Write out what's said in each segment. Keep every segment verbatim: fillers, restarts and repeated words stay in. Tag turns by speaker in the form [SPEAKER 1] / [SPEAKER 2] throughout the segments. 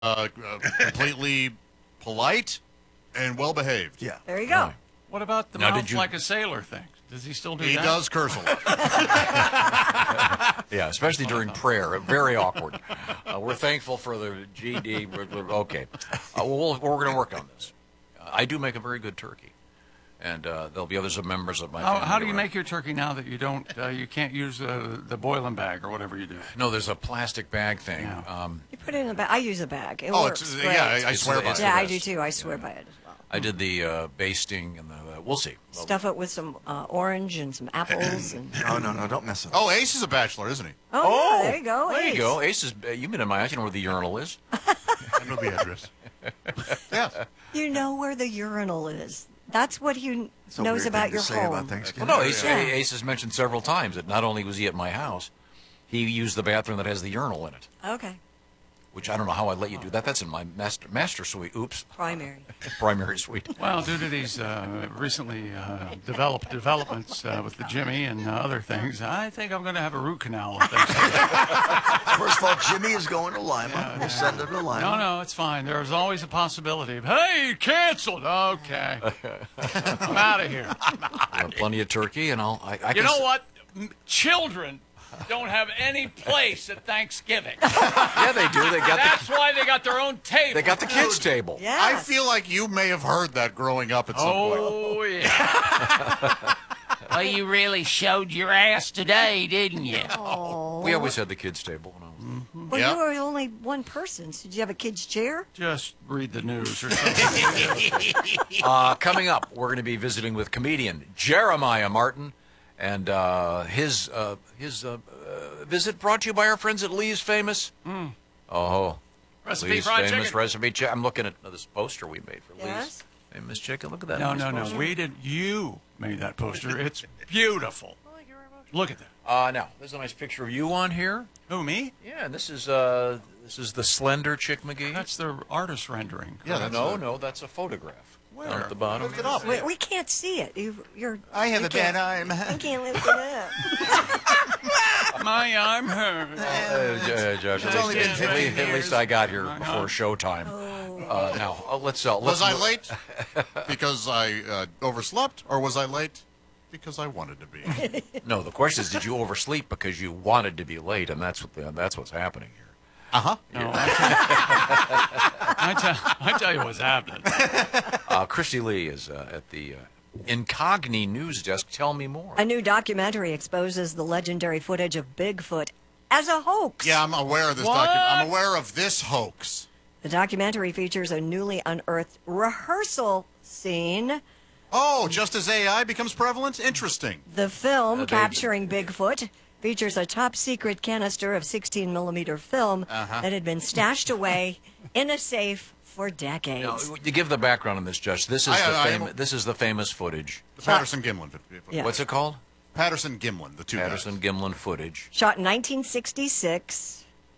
[SPEAKER 1] uh, completely polite and well behaved.
[SPEAKER 2] Yeah.
[SPEAKER 3] There you go.
[SPEAKER 4] Right.
[SPEAKER 5] What about the
[SPEAKER 4] Now,
[SPEAKER 5] mouth
[SPEAKER 4] did you-
[SPEAKER 5] like a sailor thing? Does he still do
[SPEAKER 1] He
[SPEAKER 5] that?
[SPEAKER 1] does curse a lot.
[SPEAKER 4] Yeah, especially during prayer. Very awkward. Uh, we're thankful for the G D. We're, we're, okay. Uh, we'll, we're going to work on this. Uh, I do make a very good turkey. And uh, there'll be others members of my
[SPEAKER 5] How,
[SPEAKER 4] family.
[SPEAKER 5] how do you
[SPEAKER 4] around.
[SPEAKER 5] make your turkey now that you don't, uh, you can't use uh, the boiling bag or whatever you do?
[SPEAKER 4] No, there's a plastic bag thing.
[SPEAKER 5] Yeah.
[SPEAKER 4] Um,
[SPEAKER 3] You put it in a bag. I use a bag. It
[SPEAKER 1] Oh,
[SPEAKER 3] works
[SPEAKER 1] it's,
[SPEAKER 3] great.
[SPEAKER 1] yeah, I, I
[SPEAKER 4] It's-
[SPEAKER 1] swear by
[SPEAKER 4] it's-
[SPEAKER 1] it.
[SPEAKER 3] yeah, I
[SPEAKER 4] best.
[SPEAKER 3] do too. I swear by it as well.
[SPEAKER 4] I did the uh, basting and the. Uh, we'll see.
[SPEAKER 3] Stuff it with some uh, orange and some apples. And
[SPEAKER 2] Oh, no, no, don't mess it up.
[SPEAKER 1] Oh, Ace is a bachelor, isn't he?
[SPEAKER 3] oh, yeah, there you go.
[SPEAKER 4] There
[SPEAKER 3] Ace.
[SPEAKER 4] you go. Ace is. Uh, you've been in my house. You know where the urinal is.
[SPEAKER 1] I know the address. Yes.
[SPEAKER 3] You know where the urinal is. That's what he
[SPEAKER 2] It's a
[SPEAKER 3] knows
[SPEAKER 2] weird
[SPEAKER 3] about
[SPEAKER 2] thing to
[SPEAKER 3] your
[SPEAKER 2] say
[SPEAKER 3] home.
[SPEAKER 2] about Thanksgiving.
[SPEAKER 4] Well, no, Ace,
[SPEAKER 3] Yeah.
[SPEAKER 4] Ace has mentioned several times that not only was he at my house, he used the bathroom that has the urinal in it.
[SPEAKER 3] Okay.
[SPEAKER 4] Which I don't know how I let you do that. That's in my master master suite. Oops,
[SPEAKER 3] Primary.
[SPEAKER 4] primary suite.
[SPEAKER 5] Well, due to these uh, recently uh, developed developments uh, with the Jimmy and uh, other things, I think I'm going to have a root canal. on Thanksgiving.
[SPEAKER 2] First of all, Jimmy is going to Lima. We'll send him to Lima.
[SPEAKER 5] No, no, it's fine. There's always a possibility of, hey, canceled. Okay. I'm out of here.
[SPEAKER 4] I have plenty of turkey, and I'll. I, I
[SPEAKER 5] You
[SPEAKER 4] can
[SPEAKER 5] know
[SPEAKER 4] s-
[SPEAKER 5] what? M- Children don't have any place at Thanksgiving.
[SPEAKER 4] Yeah, they do. They got
[SPEAKER 5] That's
[SPEAKER 4] the.
[SPEAKER 5] why they got their own table.
[SPEAKER 4] They got the kids table.
[SPEAKER 3] Yeah.
[SPEAKER 1] I feel like you may have heard that growing up at some point.
[SPEAKER 5] Oh, yeah.
[SPEAKER 6] Well, you really showed your ass today, didn't you?
[SPEAKER 3] Oh.
[SPEAKER 4] We always had the kids table. When I was
[SPEAKER 3] Well,
[SPEAKER 1] Yeah.
[SPEAKER 3] you were only one person. So did you have a kid's chair?
[SPEAKER 5] Just read the news or something.
[SPEAKER 4] Uh, coming up, we're going to be visiting with comedian Jeremiah Martin, and uh, his uh, his uh, uh, visit brought to you by our friends at Lee's Famous. Oh,
[SPEAKER 5] Recipe
[SPEAKER 4] Lee's
[SPEAKER 5] fried
[SPEAKER 4] Famous
[SPEAKER 5] chicken.
[SPEAKER 4] Recipe Chicken. I'm looking at this poster we made for Lee's
[SPEAKER 3] Yes.
[SPEAKER 4] Famous Chicken. Look at that.
[SPEAKER 5] No,
[SPEAKER 4] nice
[SPEAKER 5] no, no.
[SPEAKER 4] poster.
[SPEAKER 5] We did. You made that poster. It's beautiful. Look at that.
[SPEAKER 4] Uh, now, there's a nice picture of you on here.
[SPEAKER 5] Who, me?
[SPEAKER 4] Yeah, and this is uh, this is the slender Chick McGee.
[SPEAKER 5] That's the artist rendering.
[SPEAKER 1] Yeah, that's
[SPEAKER 4] no,
[SPEAKER 1] a-
[SPEAKER 4] no, that's a photograph.
[SPEAKER 5] Where?
[SPEAKER 4] Down at the bottom.
[SPEAKER 1] Look it up.
[SPEAKER 3] We, we can't see it. You, you're.
[SPEAKER 1] I have
[SPEAKER 3] you
[SPEAKER 1] a bad
[SPEAKER 3] can't-
[SPEAKER 1] eye.
[SPEAKER 3] You can't lift it up.
[SPEAKER 5] My arm hurts.
[SPEAKER 4] Uh, J- Josh, at
[SPEAKER 1] only
[SPEAKER 4] least,
[SPEAKER 1] been
[SPEAKER 4] at least-
[SPEAKER 1] fifteen
[SPEAKER 4] at least I got here before showtime. Uh, now, uh, let's, uh, let's.
[SPEAKER 1] Was I late because I uh, overslept, or was I late because I wanted to be?
[SPEAKER 4] No, the question is, did you oversleep because you wanted to be late, and that's what the, that's what's happening here.
[SPEAKER 1] Uh huh.
[SPEAKER 5] No, I, tell, I, tell, I tell you what's happening.
[SPEAKER 4] Uh, Christy Lee is uh, at the uh, Incogni news desk. Tell me more.
[SPEAKER 3] A new documentary exposes the legendary footage of Bigfoot as a hoax.
[SPEAKER 1] Yeah, I'm aware of this
[SPEAKER 5] What?
[SPEAKER 1] document. I'm aware of this hoax.
[SPEAKER 3] The documentary features a newly unearthed rehearsal scene.
[SPEAKER 1] Oh, just as A I becomes prevalent? Interesting.
[SPEAKER 3] The film
[SPEAKER 4] Uh, they-
[SPEAKER 3] capturing Bigfoot features a top secret canister of sixteen millimeter film
[SPEAKER 1] Uh-huh.
[SPEAKER 3] that had been stashed away in a safe for
[SPEAKER 4] Now,
[SPEAKER 3] decades.
[SPEAKER 4] to give the background on this, Judge, this is
[SPEAKER 1] I-
[SPEAKER 4] the
[SPEAKER 1] I-
[SPEAKER 4] fam- this is the famous footage.
[SPEAKER 1] The Patterson Gimlin.
[SPEAKER 3] Yeah.
[SPEAKER 4] What's it called?
[SPEAKER 1] Patterson Gimlin, the two
[SPEAKER 4] Patterson
[SPEAKER 1] guys.
[SPEAKER 4] Gimlin footage.
[SPEAKER 3] Shot in nineteen sixty-six,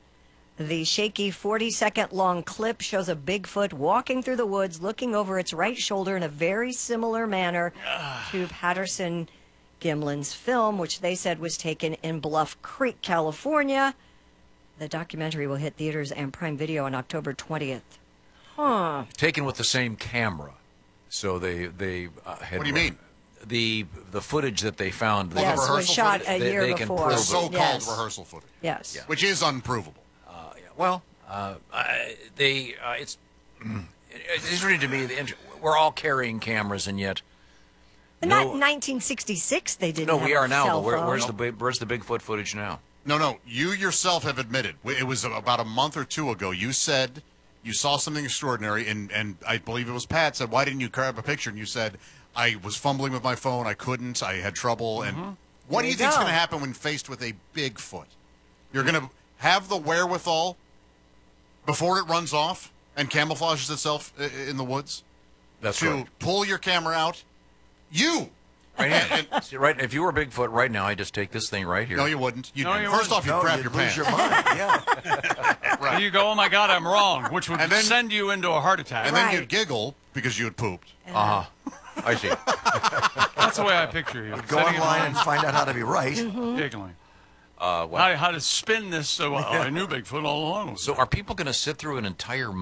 [SPEAKER 3] the shaky forty second long clip shows a Bigfoot walking through the woods looking over its right shoulder in a very similar manner to Patterson Gimlin's film, which they said was taken in Bluff Creek, California. The documentary will hit theaters and Prime Video on October twentieth. Huh.
[SPEAKER 4] Taken with the same camera, so they they uh, had.
[SPEAKER 1] What do you mean?
[SPEAKER 4] The the footage that they found. They,
[SPEAKER 3] Yes,
[SPEAKER 1] rehearsal
[SPEAKER 3] was shot
[SPEAKER 1] footage?
[SPEAKER 3] a
[SPEAKER 4] They-
[SPEAKER 3] year
[SPEAKER 4] they can
[SPEAKER 3] before.
[SPEAKER 4] prove
[SPEAKER 1] The
[SPEAKER 4] it.
[SPEAKER 1] so-called
[SPEAKER 3] Yes.
[SPEAKER 1] rehearsal footage,
[SPEAKER 3] Yes.
[SPEAKER 4] Yeah.
[SPEAKER 1] which is unprovable.
[SPEAKER 4] Uh, yeah, well, uh, I, they uh, it's it's really to me the int- we're all carrying cameras, and yet
[SPEAKER 3] But
[SPEAKER 4] no,
[SPEAKER 3] not in nineteen sixty-six. They didn't.
[SPEAKER 4] no,
[SPEAKER 3] have
[SPEAKER 4] we
[SPEAKER 3] a
[SPEAKER 4] are now.
[SPEAKER 3] cell
[SPEAKER 4] But where,
[SPEAKER 3] phone.
[SPEAKER 4] where's the big- where's the Bigfoot footage now?
[SPEAKER 1] No, no, you yourself have admitted. It was about a month or two ago. You said you saw something extraordinary, and, and I believe it was Pat said, why didn't you grab a picture? And you said, I was fumbling with my phone. I couldn't. I had trouble. And what
[SPEAKER 3] There
[SPEAKER 1] do you
[SPEAKER 3] you
[SPEAKER 1] think is
[SPEAKER 3] go.
[SPEAKER 1] going to happen when faced with a Bigfoot? You're going to have the wherewithal before it runs off and camouflages itself i- in the woods
[SPEAKER 4] That's
[SPEAKER 1] to
[SPEAKER 4] right.
[SPEAKER 1] pull your camera out? You!
[SPEAKER 4] Right, here. See, right. If you were Bigfoot right now, I just take this thing right here.
[SPEAKER 1] No, you wouldn't. You'd,
[SPEAKER 5] No, you
[SPEAKER 1] first
[SPEAKER 5] wouldn't.
[SPEAKER 1] off, you'd
[SPEAKER 2] No,
[SPEAKER 1] crap
[SPEAKER 2] you'd
[SPEAKER 1] your
[SPEAKER 2] lose
[SPEAKER 1] pants.
[SPEAKER 2] your mind. Yeah.
[SPEAKER 5] There you go, oh my God, I'm wrong, which would
[SPEAKER 1] And then-
[SPEAKER 5] send you into a heart attack.
[SPEAKER 1] And then
[SPEAKER 3] Right.
[SPEAKER 1] you'd giggle because you had pooped.
[SPEAKER 4] Uh huh. I see.
[SPEAKER 5] That's the way I picture you.
[SPEAKER 2] Go
[SPEAKER 5] Sitting at
[SPEAKER 2] online and
[SPEAKER 5] home,
[SPEAKER 2] find out how to be right.
[SPEAKER 3] Mm-hmm.
[SPEAKER 5] giggling.
[SPEAKER 4] Uh, what?
[SPEAKER 5] How, how to spin this so well. I knew Bigfoot all along.
[SPEAKER 4] So are people going to sit through an entire